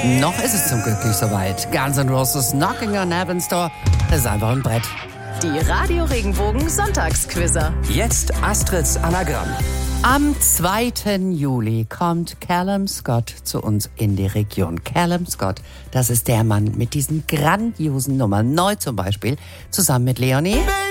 Noch ist es zum Glück nicht soweit. Guns N' Roses Knocking on Heaven's Door ist einfach ein Brett. Die Radio Regenbogen Sonntagsquizzer. Jetzt Astrids Anagramm. Am 2. Juli kommt Callum Scott zu uns in die Region. Callum Scott, das ist der Mann mit diesen grandiosen Nummern. Neu zum Beispiel, zusammen mit Leonie.